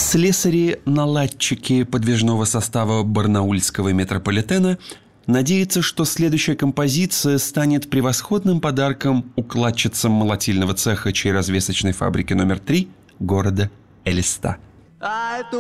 Слесари-наладчики подвижного состава барнаульского метрополитена надеются, что следующая композиция станет превосходным подарком укладчицам молотильного цеха чайразвесочной фабрики номер 3 города Элиста.